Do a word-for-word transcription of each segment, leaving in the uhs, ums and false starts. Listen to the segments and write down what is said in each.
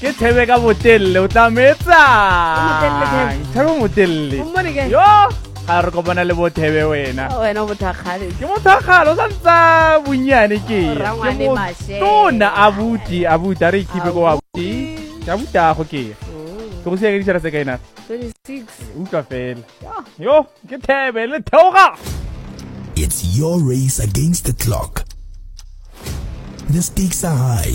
Ke thebe ka botelle o tla metsa. Thebe motelle. Yo, ga re kopana le bothebe wena. Wena bothakgale. Ke mothakgalo o santsa bunyane ke. Ke motona abuti, abuti re khipe go abuti. Ka buta go ke. Ke go se ke ditsara se ka ina. twenty-six. Utlwa fela. Yo, ke thebe le theoga. It's your race against the clock. The stakes are high.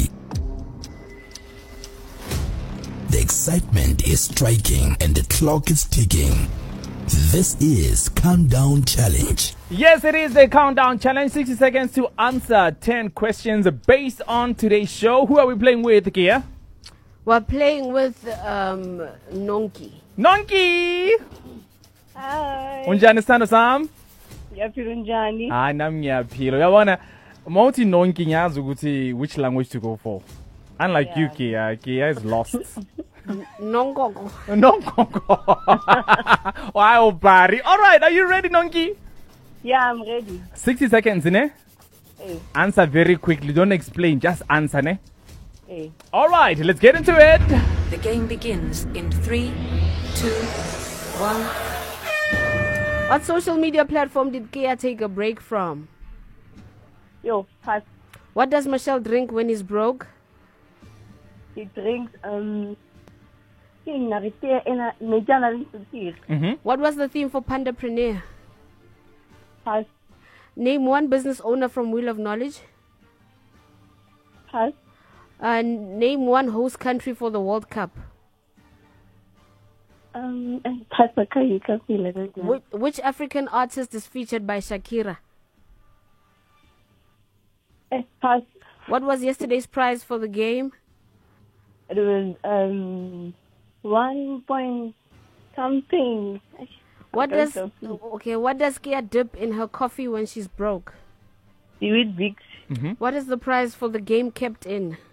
The excitement is striking and the clock is ticking. This is Countdown Challenge. Yes, it is the Countdown Challenge. sixty seconds to answer ten questions based on today's show. Who are we playing with, Kia? We're playing with um, Nonki. Nonki! Hi. Unjani sithando sam? Ngiyaphila unjani? Hayi nami ngiyaphila. Uyabona mawuthi Nonki ngiyazi ukuthi which language to go for. Unlike Yeah. you, Kia. Kia is lost. Nongogo. Nongogo. Wow, buddy. All right, are you ready, Nonki? Yeah, I'm ready. sixty seconds, ne? Hey, Answer very quickly. Don't explain. Just answer, ne? hey. All right, let's get into it. The game begins in three, two, one. What social media platform did Kia take a break from? Yo, pass. What does Michelle drink when he's broke? He drinks, um, in a repair in a mediana institute. Mm-hmm. What was the theme for Pandapreneur? Pass, Name one business owner from Wheel of Knowledge. pass. Uh, name one host country for the World Cup. Um, and pass a car, you can feel it. Which, which African artist is featured by Shakira? Eh, pass. What was yesterday's prize for the game? It was, um, one point something. What I don't does know. okay? What does Kia dip in her coffee when she's broke? You eat big. Mm-hmm. What is the prize for the game kept in?